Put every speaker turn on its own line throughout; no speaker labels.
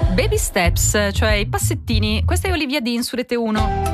Baby Steps, cioè i passettini. Questa è Olivia Dean su Rete 1.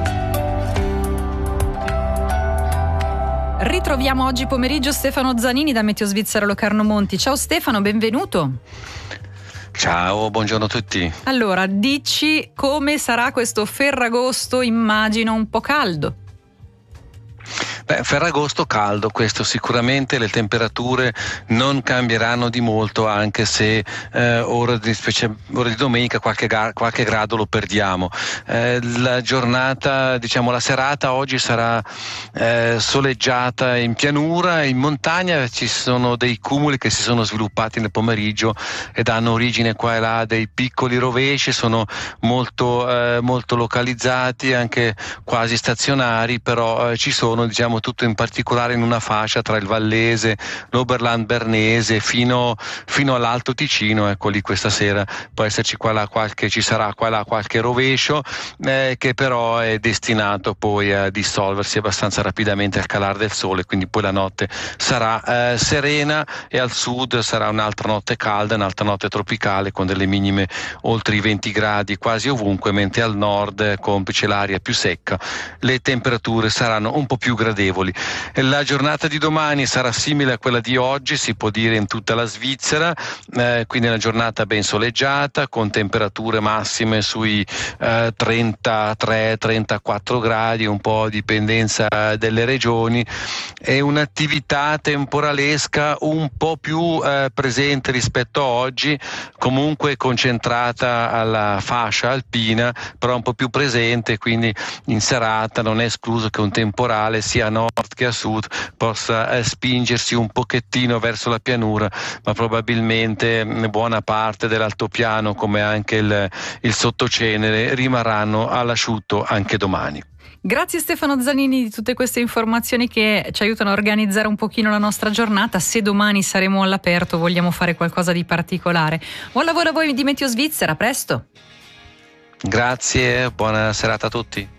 Ritroviamo oggi pomeriggio Stefano Zanini da Meteo Svizzera Locarno Monti. Ciao Stefano, benvenuto.
Ciao, buongiorno a tutti.
Allora, dici come sarà questo Ferragosto, immagino un po' caldo.
Ferragosto caldo, questo sicuramente. Le temperature non cambieranno di molto, anche se ora di domenica qualche grado lo perdiamo. La giornata, la serata oggi sarà soleggiata in pianura. In montagna ci sono dei cumuli che si sono sviluppati nel pomeriggio e danno origine qua e là dei piccoli rovesci, sono molto localizzati, anche quasi stazionari, però ci sono, tutto in particolare in una fascia tra il Vallese, l'Oberland Bernese fino all'Alto Ticino. Ecco, lì questa sera ci sarà qua e là qualche rovescio che però è destinato poi a dissolversi abbastanza rapidamente al calare del sole, quindi poi la notte sarà serena e al sud sarà un'altra notte calda, un'altra notte tropicale con delle minime oltre i 20 gradi quasi ovunque, mentre al nord, complice l'aria più secca, le temperature saranno un po' più gradevoli. La giornata di domani sarà simile a quella di oggi, si può dire, in tutta la Svizzera, quindi una giornata ben soleggiata con temperature massime sui 33-34 gradi, un po' a dipendenza delle regioni, e un'attività temporalesca un po' più presente rispetto a oggi, comunque concentrata alla fascia alpina, però un po' più presente, quindi in serata non è escluso che un temporale sia a nord che a sud possa spingersi un pochettino verso la pianura, ma probabilmente buona parte dell'altopiano come anche il sottocenere rimarranno all'asciutto anche domani.
Grazie Stefano Zanini di tutte queste informazioni che ci aiutano a organizzare un pochino la nostra giornata. Se domani saremo all'aperto, vogliamo fare qualcosa di particolare. Buon lavoro a voi di Meteo Svizzera, a presto.
Grazie, buona serata a tutti.